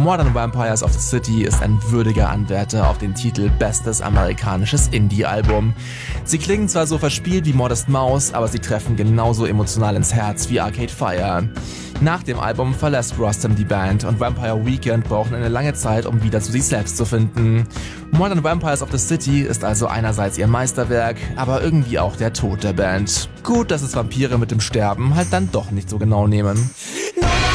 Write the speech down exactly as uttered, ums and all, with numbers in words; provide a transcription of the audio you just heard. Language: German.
Modern Vampires of the City ist ein würdiger Anwärter auf den Titel Bestes amerikanisches Indie-Album. Sie klingen zwar so verspielt wie Modest Mouse, aber sie treffen genauso emotional ins Herz wie Arcade Fire. Nach dem Album verlässt Rustam die Band und Vampire Weekend brauchen eine lange Zeit, um wieder zu sich selbst zu finden. Modern Vampires of the City ist also einerseits ihr Meisterwerk, aber irgendwie auch der Tod der Band. Gut, dass es Vampire mit dem Sterben halt dann doch nicht so genau nehmen.